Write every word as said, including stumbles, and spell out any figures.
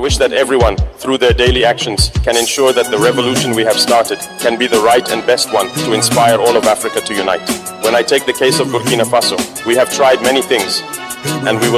wish that everyone, through their daily actions, can ensure that the revolution we have started can be the right and best one to inspire all of Africa to unite. When I take the case of Burkina Faso, we have tried many things, and we will